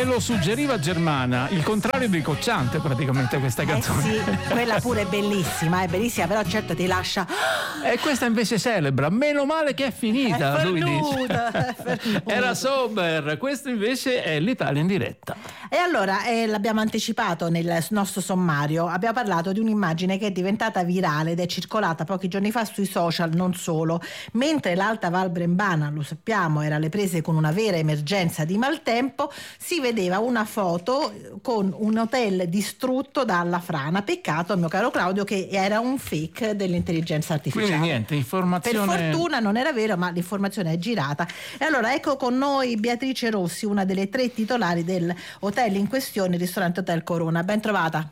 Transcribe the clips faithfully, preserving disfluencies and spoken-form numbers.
Me lo suggeriva Germana, il contrario di Cocciante praticamente questa canzone. Eh sì, quella pure è bellissima, è bellissima, però certo ti lascia. E questa invece celebra, meno male che è finita, È lui fernuta, dice. è fernuta. Era Sober, questo invece è l'Italia in diretta. E allora eh, l'abbiamo anticipato nel nostro sommario, abbiamo parlato di un'immagine che è diventata virale ed è circolata pochi giorni fa sui social, non solo. Mentre l'Alta Val Brembana, lo sappiamo, era alle prese con una vera emergenza di maltempo, si vedeva una foto con un hotel distrutto dalla frana. Peccato, mio caro Claudio, che era un fake dell'intelligenza artificiale. Quindi niente, informazione. Per fortuna non era vero, ma l'informazione è girata. E allora ecco con noi Beatrice Rossi, una delle tre titolari del hotel in questione, il ristorante Hotel Corona. Ben trovata.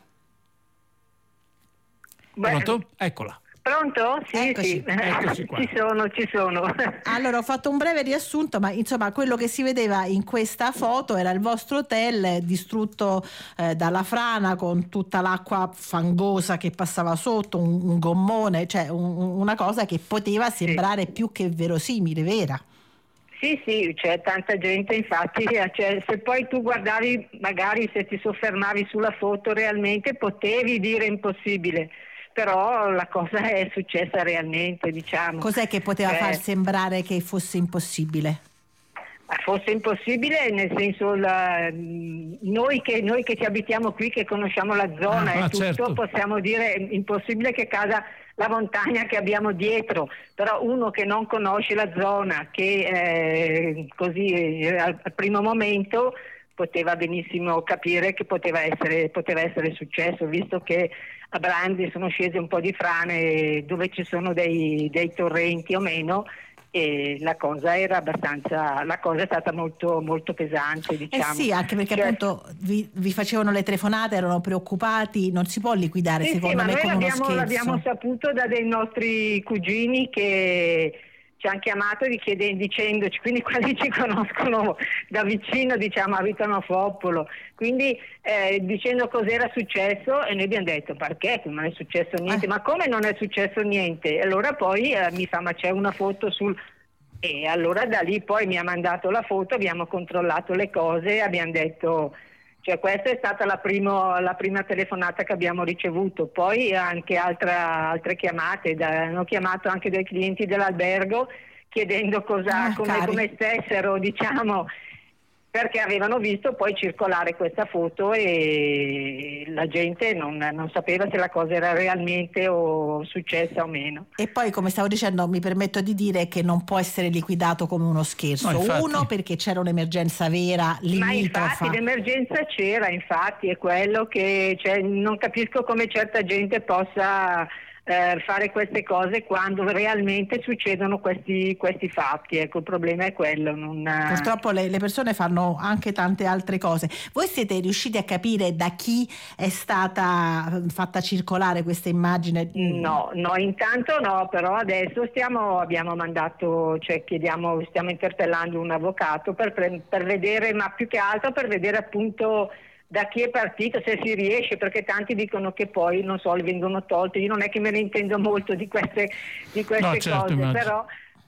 Pronto? Eccola. Pronto? Sì, Eccoci. sì. Eccoci qua. Ci sono, ci sono. Allora ho fatto un breve riassunto, ma insomma quello che si vedeva in questa foto era il vostro hotel distrutto eh, dalla frana, con tutta l'acqua fangosa che passava sotto, un, un gommone, cioè un, una cosa che poteva sembrare sì. più che verosimile, vera. Sì, sì, c'è tanta gente, infatti, cioè, se poi tu guardavi, magari se ti soffermavi sulla foto realmente potevi dire impossibile, però la cosa è successa realmente, diciamo. Cos'è che poteva eh, far sembrare che fosse impossibile? Fosse impossibile, nel senso la, noi, che, noi che ci abitiamo qui, che conosciamo la zona ah, e tutto, certo. possiamo dire impossibile che cada la montagna che abbiamo dietro, però uno che non conosce la zona, che eh, così eh, al, al primo momento poteva benissimo capire che poteva essere, poteva essere successo, visto che a Brandi sono scese un po' di frane dove ci sono dei, dei torrenti o meno, e la cosa era abbastanza, la cosa è stata molto molto pesante, diciamo. Eh sì, anche perché cioè, appunto vi, vi facevano le telefonate, erano preoccupati, non si può liquidare sì, secondo sì, me ma come noi uno l'abbiamo, scherzo. l'abbiamo saputo da dei nostri cugini che ci hanno chiamato dicendoci, quindi quasi ci conoscono da vicino, diciamo, abitano a Foppolo, quindi eh, dicendo cos'era successo, e noi abbiamo detto perché non è successo niente, eh. ma come non è successo niente? E allora poi eh, mi fa ma c'è una foto sul... E allora da lì poi mi ha mandato la foto, abbiamo controllato le cose, abbiamo detto... Cioè questa è stata la, primo, la prima telefonata che abbiamo ricevuto, poi anche altra, altre chiamate, da, hanno chiamato anche dei clienti dell'albergo chiedendo cosa, ah, come, come stessero, diciamo, perché avevano visto poi circolare questa foto e la gente non, non sapeva se la cosa era realmente o successa o meno. E poi, come stavo dicendo, mi permetto di dire che non può essere liquidato come uno scherzo. No, infatti. Uno, perché c'era un'emergenza vera, limitrofa. Ma infatti l'emergenza c'era, infatti è quello che, cioè, non capisco come certa gente possa eh, fare queste cose quando realmente succedono questi, questi fatti. Ecco, il problema è quello. Non... Purtroppo le, le persone fanno anche tante altre cose. Voi siete riusciti a capire da chi è stata fatta circolare questa immagine? No, no, intanto no, però adesso stiamo, abbiamo mandato, cioè chiediamo, stiamo interpellando un avvocato per, per vedere, ma più che altro per vedere appunto da chi è partito, se si riesce, perché tanti dicono che poi, non so, li vengono tolti. Io non è che me ne intendo molto di queste, di queste no, certo, cose, immagino. però...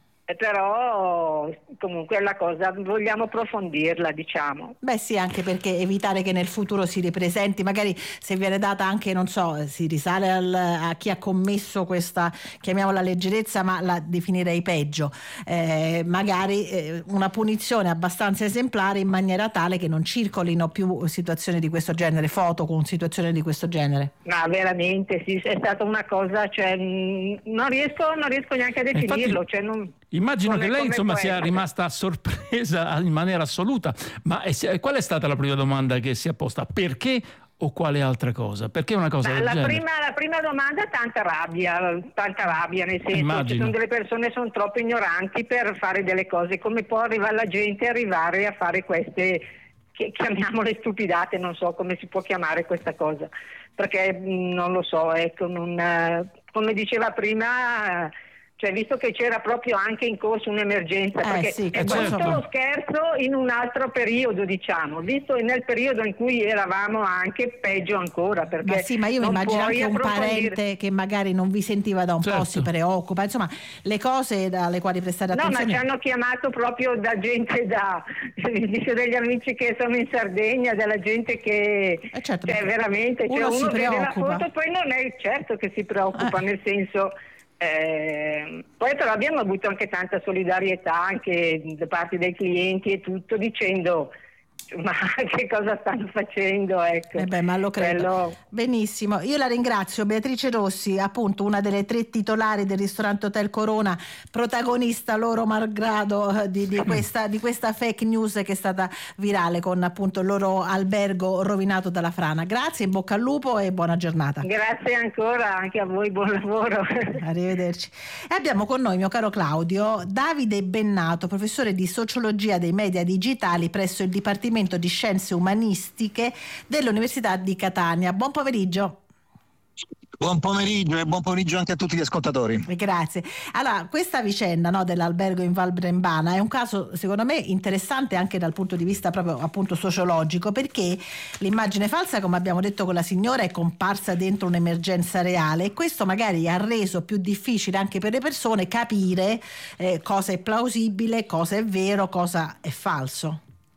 però comunque la cosa vogliamo approfondirla, diciamo. Beh sì, anche perché evitare che nel futuro si ripresenti, magari se viene data anche, non so, si risale al, a chi ha commesso questa, chiamiamola leggerezza, ma la definirei peggio, eh, magari eh, una punizione abbastanza esemplare in maniera tale che non circolino più situazioni di questo genere, foto con situazioni di questo genere. Ma veramente sì, è stata una cosa, cioè non riesco, non riesco neanche a definirlo. Infatti, cioè, non... Immagino come, che lei insomma sia essere. rimasta sorpresa in maniera assoluta, ma è, qual è stata la prima domanda che si è posta? Perché o quale altra cosa? Perché una cosa Ma del la, genere? prima, la prima domanda tanta rabbia, tanta rabbia, nel senso Immagino. ci sono delle persone che sono troppo ignoranti per fare delle cose, come può arrivare la gente a arrivare a fare queste, che chiamiamole stupidate, non so come si può chiamare questa cosa, perché non lo so, ecco, non, come diceva prima... cioè visto che c'era proprio anche in corso un'emergenza, eh, perché sì, è certo. questo lo scherzo in un altro periodo, diciamo, visto nel periodo in cui eravamo anche peggio ancora, perché ma sì, ma io mi non immagino puoi anche un approfondire. parente che magari non vi sentiva da un Certo. po', si preoccupa, insomma le cose alle quali prestare No, ma attenzione. ci hanno chiamato proprio da gente, da degli amici che sono in Sardegna, della gente che Eh, certo, cioè perché veramente uno cioè, si uno vede la preoccupa. foto, poi non è certo che si preoccupa, Eh. nel senso eh, poi però abbiamo avuto anche tanta solidarietà anche da parte dei clienti e tutto, dicendo ma che cosa stanno facendo, ecco. Eh beh, ma lo credo. Quello... Benissimo, io la ringrazio, Beatrice Rossi, appunto una delle tre titolari del ristorante Hotel Corona, protagonista loro malgrado di, di, questa, di questa fake news che è stata virale con appunto il loro albergo rovinato dalla frana. Grazie, in bocca al lupo e buona giornata. Grazie ancora, anche a voi, buon lavoro. Arrivederci. E abbiamo con noi, mio caro Claudio, Davide Bennato, professore di sociologia dei media digitali presso il Dipartimento di Scienze Umanistiche dell'Università di Catania. Buon pomeriggio. Buon pomeriggio e buon pomeriggio anche a tutti gli ascoltatori. Grazie. Allora, questa vicenda, no, dell'albergo in Val Brembana è un caso secondo me interessante anche dal punto di vista proprio appunto sociologico, perché l'immagine falsa, come abbiamo detto con la signora, è comparsa dentro un'emergenza reale e questo magari ha reso più difficile anche per le persone capire eh, cosa è plausibile, cosa è vero, cosa è falso.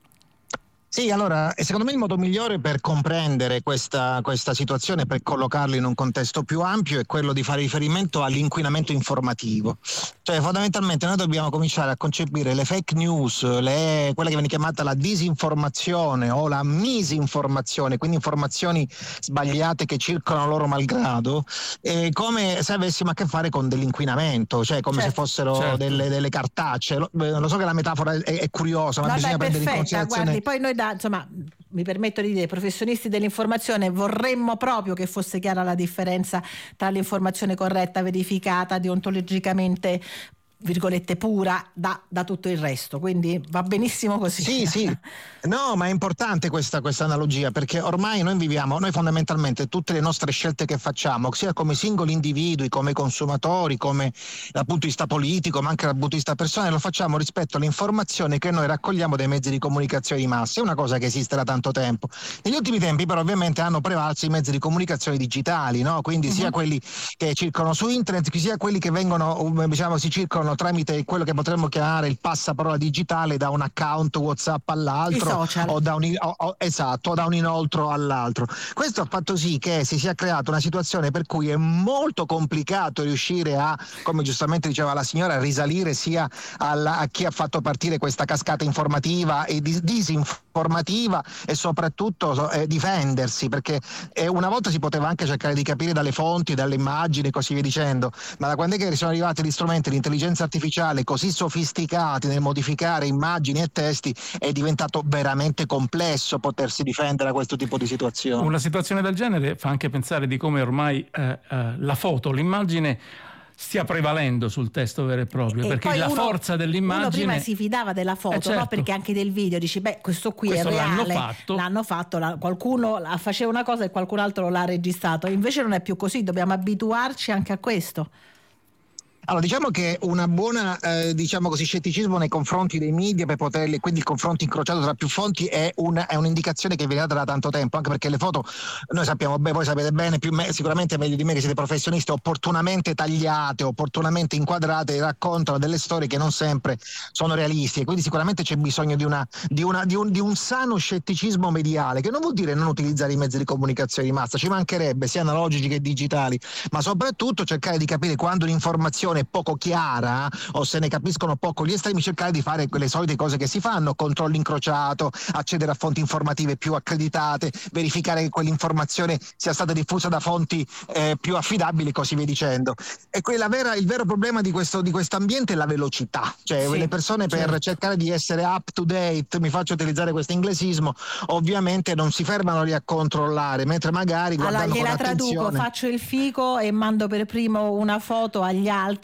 Sì, allora, secondo me il modo migliore per comprendere questa, questa situazione, per collocarla in un contesto più ampio, è quello di fare riferimento all'inquinamento informativo. Cioè, fondamentalmente noi dobbiamo cominciare a concepire le fake news, le, quella che viene chiamata la disinformazione o la misinformazione, quindi informazioni sbagliate che circolano loro malgrado, eh, come se avessimo a che fare con dell'inquinamento, cioè come Certo, se fossero certo. delle, delle cartacce. Lo, lo so che la metafora è, è curiosa, ma No, bisogna no, è prendere in perfetta, considerazione... guardi, poi noi da, insomma, mi permetto di dire, professionisti dell'informazione, vorremmo proprio che fosse chiara la differenza tra l'informazione corretta, verificata, deontologicamente virgolette pura da, da tutto il resto, quindi va benissimo così. Sì, sì, no, ma è importante questa, questa analogia, perché ormai noi viviamo, noi fondamentalmente tutte le nostre scelte che facciamo, sia come singoli individui, come consumatori, come dal punto di vista politico, ma anche dal punto di vista personale, lo facciamo rispetto all'informazione che noi raccogliamo dai mezzi di comunicazione di massa. È una cosa che esiste da tanto tempo. Negli ultimi tempi però ovviamente hanno prevalso i mezzi di comunicazione digitali, no? Quindi uh-huh. sia quelli che circolano su internet, sia quelli che vengono, diciamo, si circolano tramite quello che potremmo chiamare il passaparola digitale, da un account WhatsApp all'altro o da un, o, o, esatto, o da un inoltro all'altro. Questo ha fatto sì che si sia creata una situazione per cui è molto complicato riuscire a, come giustamente diceva la signora, risalire sia alla, a chi ha fatto partire questa cascata informativa e dis- disinformativa e soprattutto eh, difendersi, perché eh, una volta si poteva anche cercare di capire dalle fonti, dalle immagini e così via dicendo, ma da quando è che sono arrivati gli strumenti di intelligenza artificiale così sofisticati nel modificare immagini e testi, è diventato veramente complesso potersi difendere da questo tipo di situazione. Una situazione del genere fa anche pensare di come ormai eh, eh, la foto, l'immagine stia prevalendo sul testo vero e proprio, e perché la uno, forza dell'immagine... Uno prima si fidava della foto, eh certo. no? Perché anche del video dici, beh, questo qui questo è reale, l'hanno fatto, l'hanno fatto la, qualcuno la, faceva una cosa e qualcun altro l'ha registrato, invece non è più così, dobbiamo abituarci anche a questo. Allora, diciamo che una buona, eh, diciamo così, scetticismo nei confronti dei media per poterli, quindi il confronto incrociato tra più fonti è, un, è un'indicazione che viene data da tanto tempo, anche perché le foto, noi sappiamo, beh, voi sapete bene, più me, sicuramente meglio di me che siete professionisti, opportunamente tagliate, opportunamente inquadrate, raccontano delle storie che non sempre sono realistiche, quindi sicuramente c'è bisogno di, una, di, una, di, un, di un sano scetticismo mediale, che non vuol dire non utilizzare i mezzi di comunicazione di massa, ci mancherebbe, sia analogici che digitali, ma soprattutto cercare di capire quando un'informazione è poco chiara o se ne capiscono poco gli estremi, cercare di fare quelle solite cose che si fanno: controllo incrociato, accedere a fonti informative più accreditate, verificare che quell'informazione sia stata diffusa da fonti eh, più affidabili, così via dicendo. E quella vera, il vero problema di questo di questo ambiente è la velocità, cioè sì, le persone per certo. cercare di essere up to date, mi faccio utilizzare questo inglesismo, ovviamente non si fermano lì a controllare, mentre magari guardando allora gliela con attenzione... traduco, faccio il fico e mando per primo una foto agli altri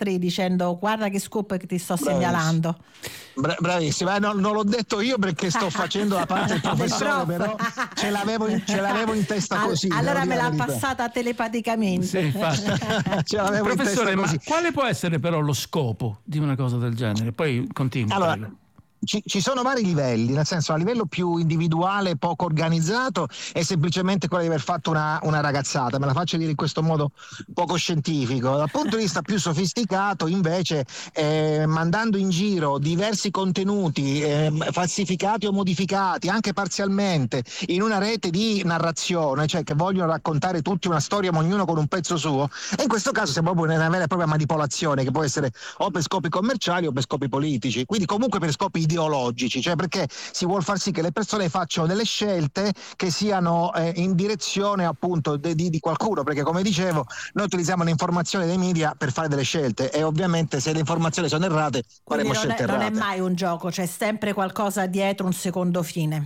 altri dicendo guarda che scoop che ti sto Bravissimo. segnalando. Bra- bravissima, eh, no, non l'ho detto io perché sto facendo la parte del professore, però ce l'avevo in, ce l'avevo in testa Al- così. allora me l'ha verità. passata telepaticamente. Sì, infatti. Ce l'avevo in Professore, testa ma così. quale può essere però lo scopo di una cosa del genere? Poi continua. Allora, prego. Ci, ci sono vari livelli, nel senso a livello più individuale, poco organizzato, è semplicemente quello di aver fatto una, una ragazzata, me la faccio dire in questo modo poco scientifico. Dal punto di vista più sofisticato invece, eh, mandando in giro diversi contenuti eh, falsificati o modificati anche parzialmente in una rete di narrazione, cioè che vogliono raccontare tutti una storia ma ognuno con un pezzo suo, e in questo caso siamo proprio una vera e propria manipolazione che può essere o per scopi commerciali o per scopi politici, quindi comunque per scopi ideologici, cioè perché si vuol far sì che le persone facciano delle scelte che siano eh, in direzione appunto de, di, di qualcuno, perché come dicevo noi utilizziamo l'informazione dei media per fare delle scelte e ovviamente se le informazioni sono errate faremo Quindi non scelte è, non errate. è mai un gioco, c'è sempre qualcosa dietro, un secondo fine.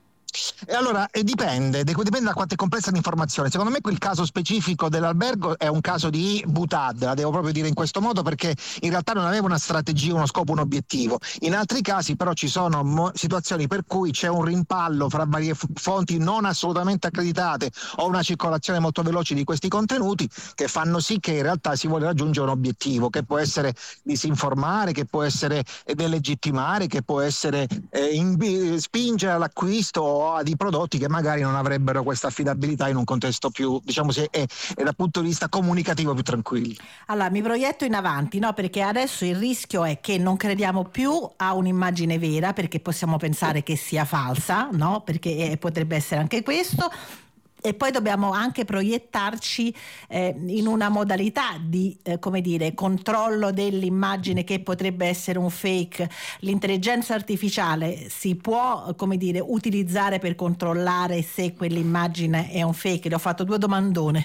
E allora eh, dipende, dipende da quanto è complessa l'informazione. Secondo me quel caso specifico dell'albergo è un caso di butad, la devo proprio dire in questo modo, perché in realtà non aveva una strategia, uno scopo, un obiettivo. In altri casi però ci sono mo- situazioni per cui c'è un rimpallo fra varie f- fonti non assolutamente accreditate o una circolazione molto veloce di questi contenuti che fanno sì che in realtà si vuole raggiungere un obiettivo, che può essere disinformare, che può essere eh, delegittimare, che può essere eh, in- spingere all'acquisto di prodotti che magari non avrebbero questa affidabilità in un contesto più, diciamo, se è, è dal punto di vista comunicativo più tranquillo. Allora mi proietto in avanti, no? Perché adesso il rischio è che non crediamo più a un'immagine vera, perché possiamo pensare che sia falsa, no? Perché eh, potrebbe essere anche questo. E poi dobbiamo anche proiettarci eh, in una modalità di eh, come dire controllo dell'immagine che potrebbe essere un fake. L'intelligenza artificiale si può come dire utilizzare per controllare se quell'immagine è un fake? Le ho fatto due domandone.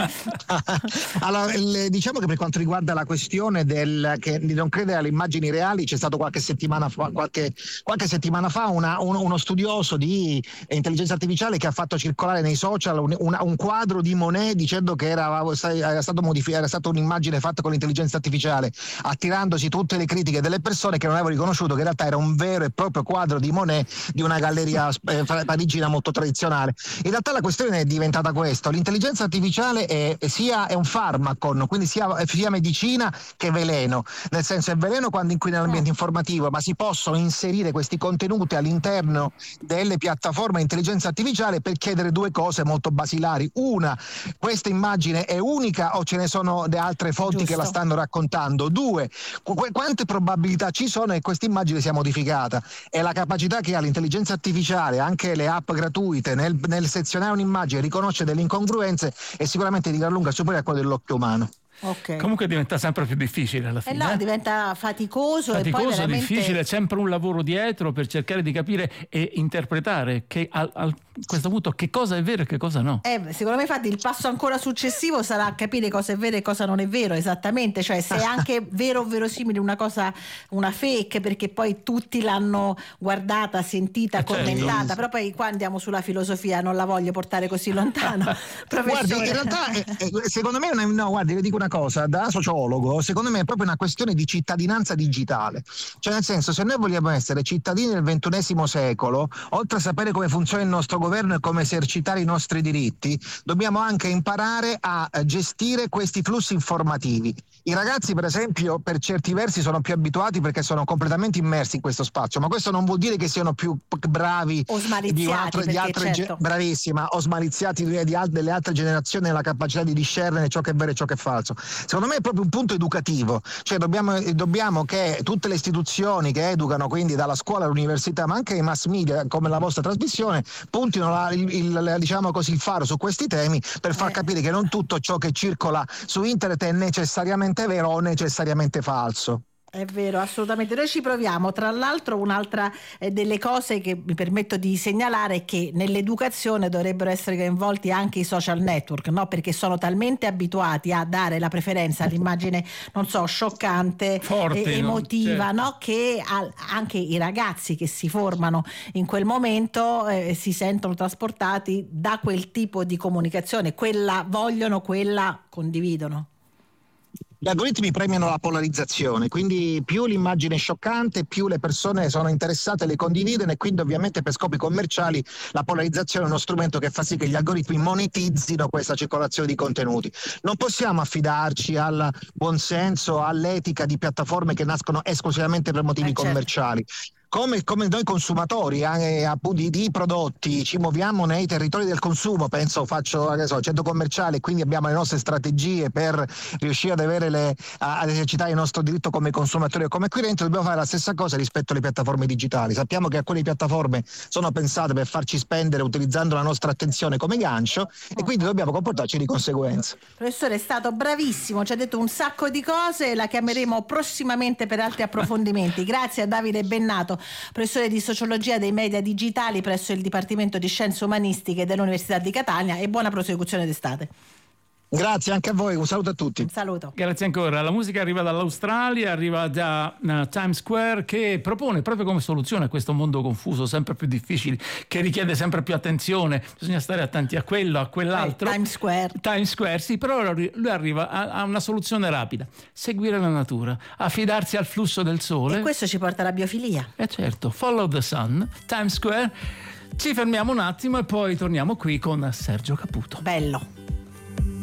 Allora, il, diciamo che per quanto riguarda la questione del che di non credere alle immagini reali, c'è stato qualche settimana fa, qualche, qualche settimana fa una, un, uno studioso di intelligenza artificiale che ha fatto circolare nei social Un, un, un quadro di Monet dicendo che era, era, stato modific- era stata un'immagine fatta con l'intelligenza artificiale, attirandosi tutte le critiche delle persone che non avevano riconosciuto che in realtà era un vero e proprio quadro di Monet di una galleria eh, parigina molto tradizionale. In realtà la questione è diventata questa: l'intelligenza artificiale è, sia è un farmacon, quindi sia, sia medicina che veleno, nel senso è veleno quando inquina l'ambiente informativo, ma si possono inserire questi contenuti all'interno delle piattaforme intelligenza artificiale per chiedere due cose molto basilari. Una, questa immagine è unica o ce ne sono de altre fonti Giusto. che la stanno raccontando? Due, qu- quante probabilità ci sono che questa immagine sia modificata? E la capacità che ha l'intelligenza artificiale, anche le app gratuite, nel, nel sezionare un'immagine, riconosce delle incongruenze, è sicuramente di gran lunga superiore a quello dell'occhio umano. Okay. Comunque diventa sempre più difficile alla Eh fine. no, eh? diventa faticoso, Faticoso, e poi veramente difficile, sempre un lavoro dietro per cercare di capire e interpretare che a, a questo punto che cosa è vero e che cosa no. Eh, secondo me infatti il passo ancora successivo sarà capire cosa è vero e cosa non è vero esattamente, cioè se è anche vero o verosimile una cosa, una fake, perché poi tutti l'hanno guardata, sentita, Eh, certo. commentata, però poi qua andiamo sulla filosofia, non la voglio portare così lontano. Guardi, in realtà eh, eh, secondo me non è, no, guardi, le dico una cosa, da sociologo, secondo me è proprio una questione di cittadinanza digitale, cioè nel senso, se noi vogliamo essere cittadini del ventunesimo secolo, oltre a sapere come funziona il nostro governo e come esercitare i nostri diritti, dobbiamo anche imparare a gestire questi flussi informativi. I ragazzi, per esempio, per certi versi sono più abituati perché sono completamente immersi in questo spazio, ma questo non vuol dire che siano più bravi o smaliziati, di, altre, di altre certo. ge- bravissima, o smaliziati di, di al- delle altre generazioni nella capacità di discernere ciò che è vero e ciò che è falso. Secondo me è proprio un punto educativo, cioè dobbiamo, dobbiamo che tutte le istituzioni che educano, quindi dalla scuola all'università, ma anche i mass media come la vostra trasmissione, puntino la, il, il, diciamo così, il faro su questi temi per far Eh. capire che non tutto ciò che circola su internet è necessariamente vero o necessariamente falso. È vero, assolutamente. Noi ci proviamo. Tra l'altro, un'altra eh, delle cose che mi permetto di segnalare è che nell'educazione dovrebbero essere coinvolti anche i social network, no? Perché sono talmente abituati a dare la preferenza all'immagine, non so, scioccante, Forte, e emotiva, no? no? Che al, anche i ragazzi che si formano in quel momento eh, si sentono trasportati da quel tipo di comunicazione. Quella vogliono, quella condividono. Gli algoritmi premiano la polarizzazione, quindi più l'immagine è scioccante, più le persone sono interessate, le condividono, e quindi ovviamente per scopi commerciali la polarizzazione è uno strumento che fa sì che gli algoritmi monetizzino questa circolazione di contenuti. Non possiamo affidarci al buonsenso, all'etica di piattaforme che nascono esclusivamente per motivi eh, certo. commerciali. Come, come noi consumatori eh, appunto, di, di prodotti ci muoviamo nei territori del consumo, penso faccio che so, centro commerciale, quindi abbiamo le nostre strategie per riuscire ad avere le, a, ad esercitare il nostro diritto come consumatori o come acquirenti, dobbiamo fare la stessa cosa rispetto alle piattaforme digitali. Sappiamo che alcune piattaforme sono pensate per farci spendere utilizzando la nostra attenzione come gancio, e quindi dobbiamo comportarci di conseguenza. Professore, è stato bravissimo, ci ha detto un sacco di cose, la chiameremo prossimamente per altri approfondimenti. Grazie a Davide Bennato, professore di sociologia dei media digitali presso il Dipartimento di Scienze Umanistiche dell'Università di Catania, e buona prosecuzione d'estate. Grazie anche a voi, un saluto a tutti. Un saluto. Grazie ancora. La musica arriva dall'Australia, arriva da uh, Times Square, che propone proprio come soluzione a questo mondo confuso, sempre più difficile, che richiede sempre più attenzione, bisogna stare attenti a quello, a quell'altro. Eh, Times Square. Times Square, sì, però lui arriva a, a una soluzione rapida: seguire la natura, affidarsi al flusso del sole. E questo ci porta alla biofilia. Eh certo, follow the sun, Times Square. Ci fermiamo un attimo e poi torniamo qui con Sergio Caputo. Bello.